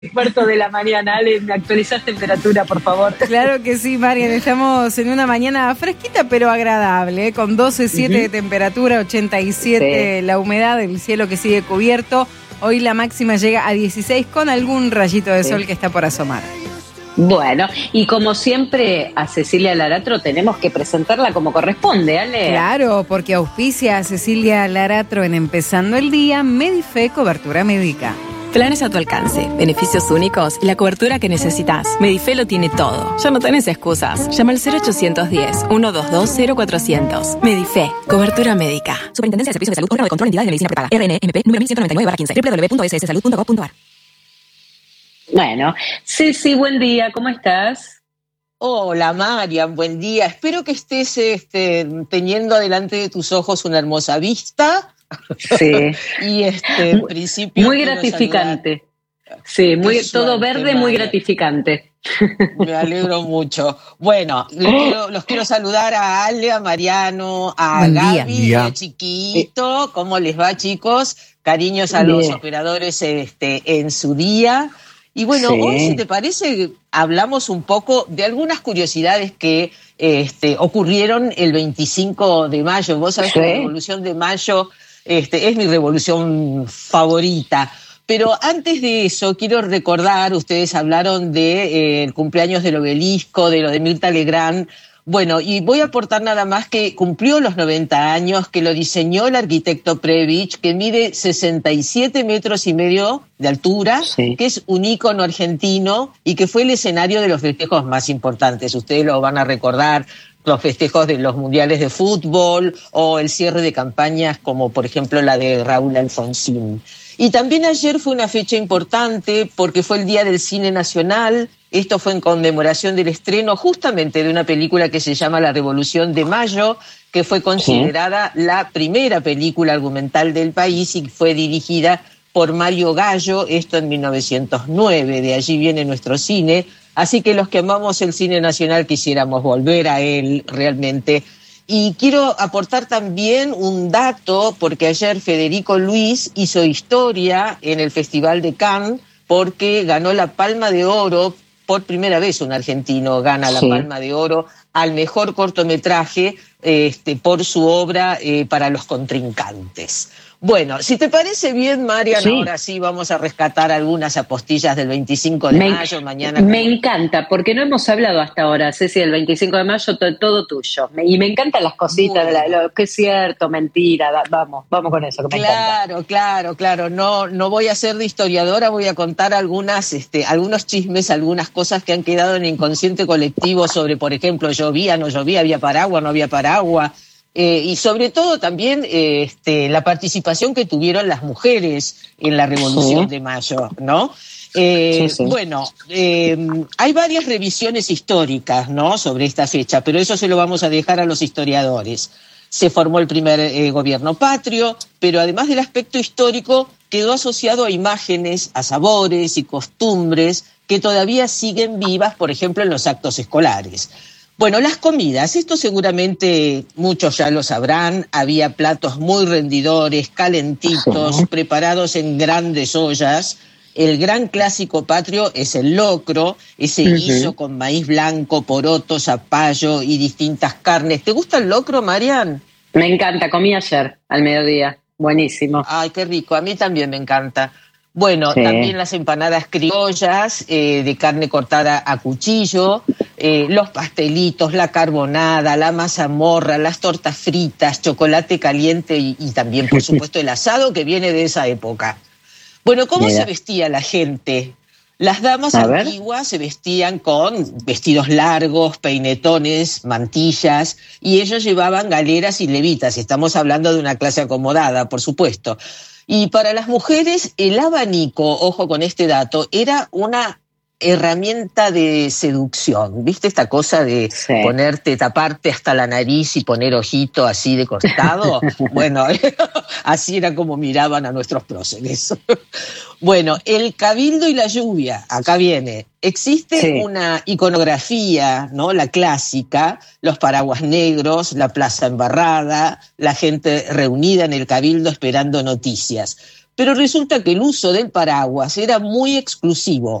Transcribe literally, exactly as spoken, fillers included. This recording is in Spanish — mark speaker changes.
Speaker 1: experto de la mañana. Ale, ¿me actualizás temperatura, por favor?
Speaker 2: Claro que sí, Marian. Estamos en una mañana fresquita pero agradable, ¿eh? Con doce coma siete uh-huh. de temperatura, ochenta y siete sí. La humedad, el cielo que sigue cubierto. Hoy la máxima llega a dieciséis con algún rayito de sí. sol que está por asomar.
Speaker 1: Bueno, y como siempre a Cecilia Laratro tenemos que presentarla como corresponde, Ale.
Speaker 2: Claro, porque auspicia a Cecilia Laratro en Empezando el Día, Medife, cobertura médica.
Speaker 3: Planes a tu alcance, beneficios únicos y la cobertura que necesitas. Medife lo tiene todo. Ya no tenés excusas. Llama al cero ochocientos diez, ciento veintidós, cero cuatrocientos. Medife, cobertura médica.
Speaker 4: Superintendencia de Servicios de Salud, órgano de control de entidades de medicina prepaga. R N M P número mil ciento noventa y nueve barra quince. doble u doble u doble u punto s s salud punto gov punto a r.
Speaker 1: Bueno, Ceci, buen día, ¿cómo estás?
Speaker 5: Hola, Marian, buen día. Espero que estés este, teniendo delante de tus ojos una hermosa vista.
Speaker 1: Sí.
Speaker 5: Y este, en principio.
Speaker 1: Muy gratificante. Sí, muy, suerte, todo verde, Marian. Muy gratificante.
Speaker 5: Me alegro mucho. Bueno, los quiero, los quiero saludar a Ale, a Mariano, a buen Gaby, día. A Chiquito. ¿Cómo les va, chicos? Cariños a Bien. Los operadores este, en su día. Y bueno, sí. Hoy, si te parece, hablamos un poco de algunas curiosidades que este, ocurrieron el veinticinco de mayo. Vos sabés sí. que la Revolución de Mayo este, es mi revolución favorita. Pero antes de eso, quiero recordar, ustedes hablaron de eh, el cumpleaños del Obelisco, de lo de Mirta Legrand. Bueno, y voy a aportar nada más que cumplió los noventa años, que lo diseñó el arquitecto Previch, que mide sesenta y siete metros y medio de altura, sí. que es un ícono argentino y que fue el escenario de los festejos más importantes. Ustedes lo van a recordar, los festejos de los mundiales de fútbol o el cierre de campañas como por ejemplo la de Raúl Alfonsín. Y también ayer fue una fecha importante porque fue el Día del Cine Nacional. Esto fue en conmemoración del estreno justamente de una película que se llama La Revolución de Mayo, que fue considerada sí. la primera película argumental del país y fue dirigida por Mario Gallo, esto en mil novecientos nueve, de allí viene nuestro cine. Así que los que amamos el cine nacional quisiéramos volver a él realmente. Y quiero aportar también un dato, porque ayer Federico Luis hizo historia en el Festival de Cannes, porque ganó la Palma de Oro. Por primera vez un argentino gana sí. la Palma de Oro al mejor cortometraje este, por su obra eh, Para los contrincantes. Bueno, si te parece bien, Marian, sí. ahora sí vamos a rescatar algunas apostillas del veinticinco de mayo, mañana.
Speaker 1: Me encanta, porque no hemos hablado hasta ahora, Ceci, del veinticinco de mayo, todo, todo tuyo. Y me encantan las cositas, de la, lo que es cierto, mentira, da, vamos, vamos con eso, que me
Speaker 5: Claro,
Speaker 1: encanta.
Speaker 5: claro, claro. No, no voy a ser de historiadora, voy a contar algunas, este, algunos chismes, algunas cosas que han quedado en el inconsciente colectivo sobre, por ejemplo, llovía, no llovía, había paraguas, no había paraguas. Eh, y sobre todo también eh, este, la participación que tuvieron las mujeres en la Revolución sí. de Mayo, ¿no? Eh, sí, sí. Bueno, eh, hay varias revisiones históricas, ¿no?, sobre esta fecha, pero eso se lo vamos a dejar a los historiadores. Se formó el primer eh, gobierno patrio, pero además del aspecto histórico quedó asociado a imágenes, a sabores y costumbres que todavía siguen vivas, por ejemplo, en los actos escolares. Bueno, las comidas, esto seguramente muchos ya lo sabrán, había platos muy rendidores, calentitos, sí. preparados en grandes ollas. El gran clásico patrio es el locro, ese uh-huh. guiso con maíz blanco, poroto, zapallo y distintas carnes. ¿Te gusta el locro, Marian?
Speaker 1: Me encanta, comí ayer al mediodía, buenísimo.
Speaker 5: Ay, qué rico, a mí también me encanta. Bueno, sí. también las empanadas criollas eh, de carne cortada a cuchillo, eh, los pastelitos, la carbonada, la mazamorra, las tortas fritas, chocolate caliente y, y también, por supuesto, el asado que viene de esa época. Bueno, ¿cómo Mira. se vestía la gente? Las damas a antiguas ver. se vestían con vestidos largos, peinetones, mantillas, y ellos llevaban galeras y levitas. Estamos hablando de una clase acomodada, por supuesto. Y para las mujeres, el abanico, ojo con este dato, era una herramienta de seducción. ¿Viste esta cosa de sí. ponerte, taparte hasta la nariz y poner ojito así de costado? Bueno, así era como miraban a nuestros próceres. Bueno, el cabildo y la lluvia, acá viene. Existe sí. una iconografía, ¿no?, la clásica, los paraguas negros, la plaza embarrada, la gente reunida en el cabildo esperando noticias. pero resulta que el uso del paraguas era muy exclusivo.